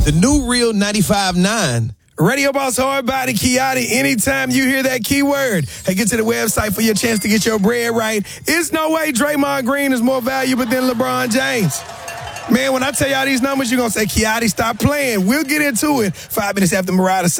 The new Real 95.9. Radio Boss Hard Body Kiati. Anytime you hear that keyword, hey, get to the website for your chance to get your bread right. It's no way Draymond Green is more valuable than LeBron James. Man, when I tell y'all these numbers, you're going to say, Kiati, stop playing. We'll get into it 5 minutes after Mariah